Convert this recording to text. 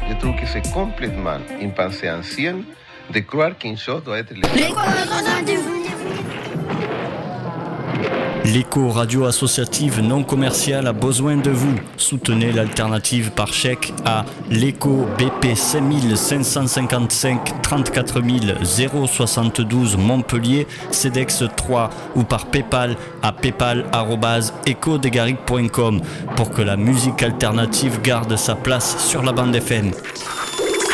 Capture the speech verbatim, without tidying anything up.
Je trouve que c'est complètement une pensée ancienne de croire qu'une chose doit être l'écho. L'écho radio associative non commerciale a besoin de vous. Soutenez l'alternative par chèque à l'écho B P cinq cinq cinq cinq trente-quatre mille soixante-douze Montpellier, CEDEX trois ou par Paypal à paypal arobase echo des garrigues point com pour que la musique alternative garde sa place sur la bande F M.